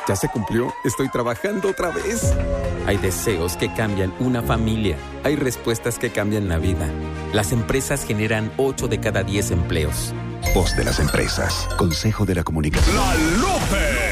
¿Ya se cumplió? Estoy trabajando otra vez. Hay deseos que cambian una familia. Hay respuestas que cambian la vida. Las empresas generan 8 de cada 10 empleos. Voz de las empresas. Consejo de la Comunicación. La Lupe.